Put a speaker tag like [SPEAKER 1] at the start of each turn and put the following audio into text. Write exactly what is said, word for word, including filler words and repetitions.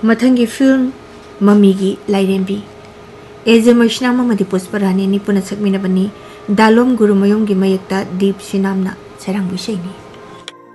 [SPEAKER 1] मथंगी film मम्मीगी लाइरेंबी एजे मर्शना ममदी पुष्परानी निपुण सकमिनबनी दालोम गुरुमयुम की मयक्ता दीप सिनामना सरंग विषयनी।